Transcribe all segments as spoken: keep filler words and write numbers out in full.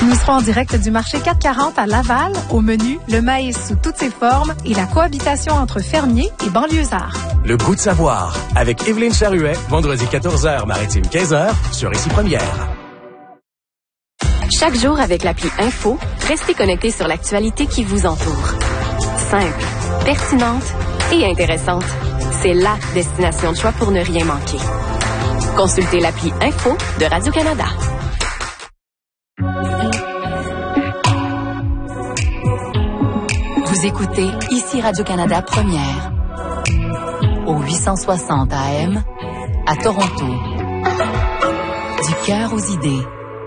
Nous serons en direct du marché quatre cent quarante à Laval. Au menu, le maïs sous toutes ses formes et la cohabitation entre fermiers et banlieusards. Le goût de savoir avec Évelyne Charruet, vendredi quatorze heures, maritime quinze heures, sur Ici Première. Chaque jour avec l'appli Info, restez connectés sur l'actualité qui vous entoure. Simple, pertinente et intéressante. C'est la destination de choix pour ne rien manquer. Consultez l'appli Info de Radio-Canada. Vous écoutez Ici Radio-Canada Première au huit cent soixante A M à Toronto. Du cœur aux idées.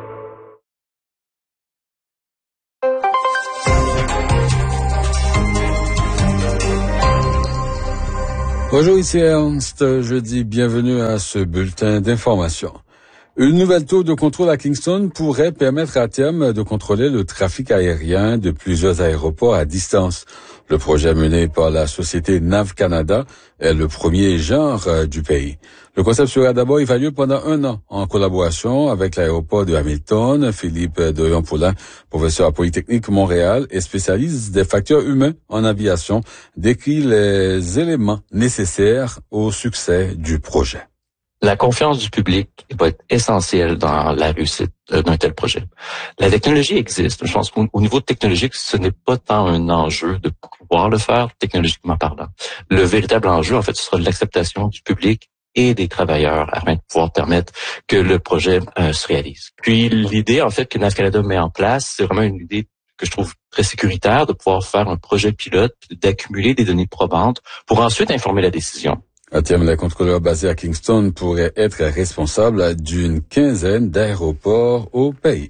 Bonjour, ici Ernst. Je dis bienvenue à ce bulletin d'information. Une nouvelle tour de contrôle à Kingston pourrait permettre à terme de contrôler le trafic aérien de plusieurs aéroports à distance. Le projet mené par la société Nav Canada est le premier genre du pays. Le concept sera d'abord évalué pendant un an en collaboration avec l'aéroport de Hamilton. Philippe Dorion-Poulin, professeur à Polytechnique Montréal et spécialiste des facteurs humains en aviation, décrit les éléments nécessaires au succès du projet. La confiance du public va être essentielle dans la réussite d'un tel projet. La technologie existe. Je pense qu'au niveau technologique, ce n'est pas tant un enjeu de pouvoir le faire, technologiquement parlant. Le véritable enjeu, en fait, ce sera l'acceptation du public et des travailleurs afin de pouvoir permettre que le projet euh, se réalise. Puis l'idée, en fait, que Nav Canada met en place, c'est vraiment une idée que je trouve très sécuritaire de pouvoir faire un projet pilote, d'accumuler des données probantes pour ensuite informer la décision. À terme, les contrôleurs basés à Kingston pourraient être responsables d'une quinzaine d'aéroports au pays.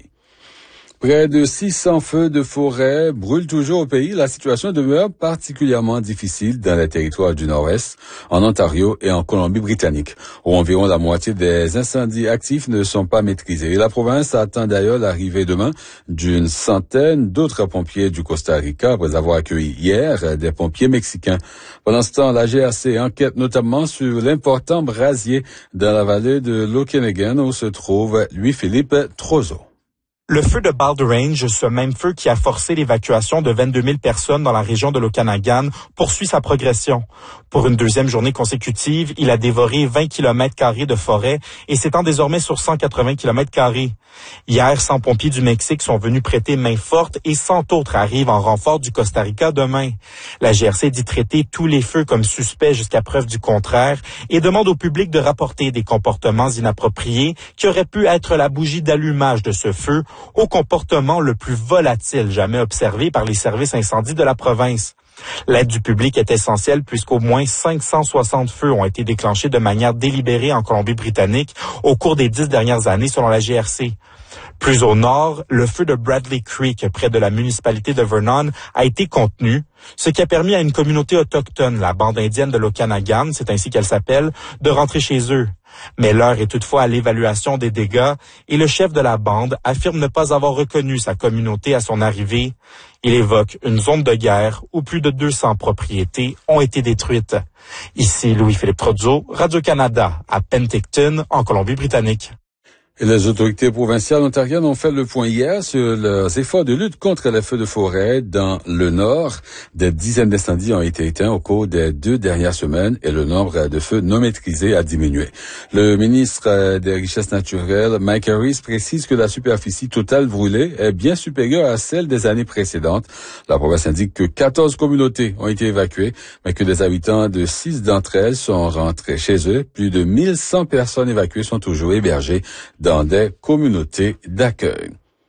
Près de six cents feux de forêt brûlent toujours au pays. La situation demeure particulièrement difficile dans les territoires du Nord-Est, en Ontario et en Colombie-Britannique, où environ la moitié des incendies actifs ne sont pas maîtrisés. Et la province attend d'ailleurs l'arrivée demain d'une centaine d'autres pompiers du Costa Rica, après avoir accueilli hier des pompiers mexicains. Pendant ce temps, la G R C enquête notamment sur l'important brasier dans la vallée de l'Okanagan, où se trouve Louis-Philippe Trozo. Le feu de Balder-Range, ce même feu qui a forcé l'évacuation de vingt-deux mille personnes dans la région de l'Okanagan, poursuit sa progression. Pour une deuxième journée consécutive, il a dévoré vingt kilomètres carrés de forêt et s'étend désormais sur cent quatre-vingts kilomètres carrés. Hier, cent pompiers du Mexique sont venus prêter main forte et cent autres arrivent en renfort du Costa Rica demain. La G R C dit traiter tous les feux comme suspects jusqu'à preuve du contraire et demande au public de rapporter des comportements inappropriés qui auraient pu être la bougie d'allumage de ce feu au comportement le plus volatile jamais observé par les services incendies de la province. L'aide du public est essentielle puisqu'au moins cinq cent soixante feux ont été déclenchés de manière délibérée en Colombie-Britannique au cours des dix dernières années selon la G R C. Plus au nord, le feu de Bradley Creek, près de la municipalité de Vernon, a été contenu, ce qui a permis à une communauté autochtone, la bande indienne de l'Okanagan, c'est ainsi qu'elle s'appelle, de rentrer chez eux. Mais l'heure est toutefois à l'évaluation des dégâts et le chef de la bande affirme ne pas avoir reconnu sa communauté à son arrivée. Il évoque une zone de guerre où plus de deux cents propriétés ont été détruites. Ici Louis-Philippe Trozo, Radio-Canada, à Penticton, en Colombie-Britannique. Et les autorités provinciales ontariennes ont fait le point hier sur leurs efforts de lutte contre les feux de forêt dans le Nord. Des dizaines d'incendies ont été éteints au cours des deux dernières semaines et le nombre de feux non maîtrisés a diminué. Le ministre des Richesses naturelles, Mike Harris, précise que la superficie totale brûlée est bien supérieure à celle des années précédentes. La province indique que quatorze communautés ont été évacuées, mais que les habitants de six d'entre elles sont rentrés chez eux. Plus de mille cent personnes évacuées sont toujours hébergées dans des communautés d'accueil.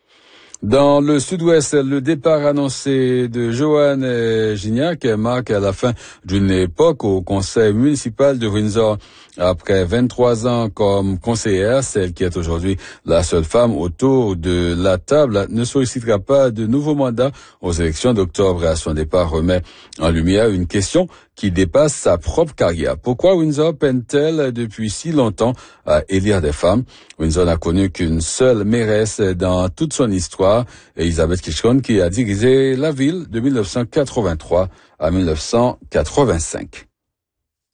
Dans le sud-ouest, le départ annoncé de Joanne Gignac marque la fin d'une époque au conseil municipal de Windsor. Après vingt-trois ans comme conseillère, celle qui est aujourd'hui la seule femme autour de la table ne sollicitera pas de nouveau mandat aux élections d'octobre. À son départ remet en lumière une question qui dépasse sa propre carrière. Pourquoi Windsor peine-t-elle depuis si longtemps à élire des femmes? Windsor n'a connu qu'une seule mairesse dans toute son histoire, Elizabeth Kitchon, qui a dirigé la ville de mille neuf cent quatre-vingt-trois à mille neuf cent quatre-vingt-cinq.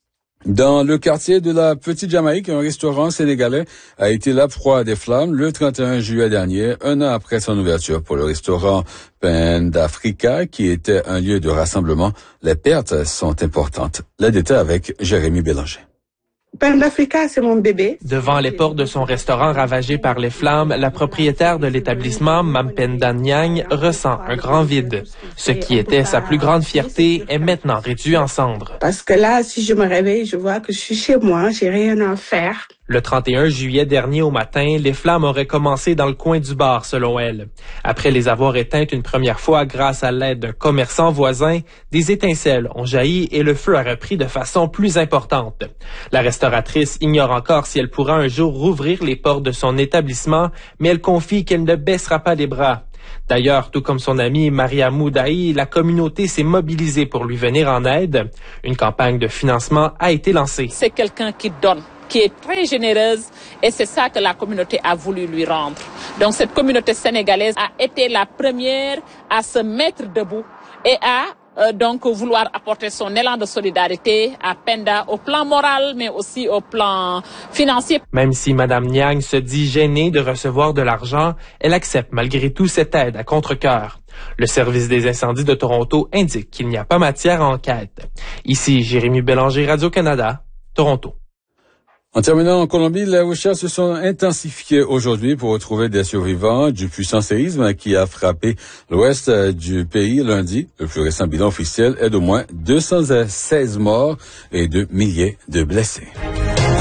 Dans le quartier de la Petite Jamaïque, un restaurant sénégalais a été la proie des flammes le trente et un juillet dernier, un an après son ouverture. Pour le restaurant Penda Africa, qui était un lieu de rassemblement, les pertes sont importantes. Les détails avec Jérémy Bélanger. Penda Africa, c'est mon bébé. Devant les portes de son restaurant ravagé par les flammes, la propriétaire de l'établissement, Mampenda Nyang, ressent un grand vide. Ce qui était sa plus grande fierté est maintenant réduit en cendres. Parce que là, si je me réveille, je vois que je suis chez moi, j'ai rien à faire. Le trente et un juillet dernier au matin, les flammes auraient commencé dans le coin du bar, selon elle. Après les avoir éteintes une première fois grâce à l'aide d'un commerçant voisin, des étincelles ont jailli et le feu a repris de façon plus importante. La restauratrice ignore encore si elle pourra un jour rouvrir les portes de son établissement, mais elle confie qu'elle ne baissera pas les bras. D'ailleurs, tout comme son amie Maria Moudaï, la communauté s'est mobilisée pour lui venir en aide. Une campagne de financement a été lancée. C'est quelqu'un qui donne, qui est très généreuse, et c'est ça que la communauté a voulu lui rendre. Donc cette communauté sénégalaise a été la première à se mettre debout et à euh, donc vouloir apporter son élan de solidarité à Penda au plan moral, mais aussi au plan financier. Même si Mme Nyang se dit gênée de recevoir de l'argent, elle accepte malgré tout cette aide à contre-cœur. Le service des incendies de Toronto indique qu'il n'y a pas matière à enquête. Ici, Jérémy Bélanger, Radio-Canada, Toronto. En terminant en Colombie, les recherches se sont intensifiées aujourd'hui pour retrouver des survivants du puissant séisme qui a frappé l'ouest du pays lundi. Le plus récent bilan officiel est d'au moins deux cent seize morts et de milliers de blessés.